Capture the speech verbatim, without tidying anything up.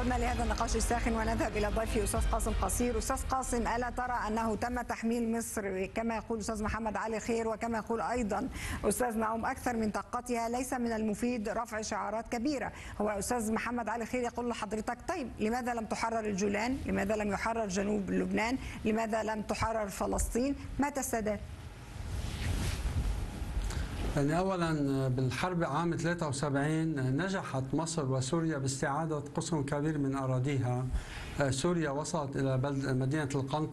عدنا لهذا النقاش الساخن ونذهب الى ضيفي استاذ قاسم قصير. استاذ قاسم، الا ترى انه تم تحميل مصر كما يقول استاذ محمد علي خير وكما يقول ايضا استاذ نعوم اكثر من طاقتها؟ ليس من المفيد رفع شعارات كبيره. هو استاذ محمد علي خير يقول لحضرتك طيب لماذا لم تحرر الجولان؟ لماذا لم يحرر جنوب لبنان؟ لماذا لم تحرر فلسطين؟ مات السادات. يعني أولا بالحرب عام ثلاثة وسبعين نجحت مصر وسوريا باستعادة قسم كبير من أراضيها. سوريا وصلت إلى بلد مدينة القنطرة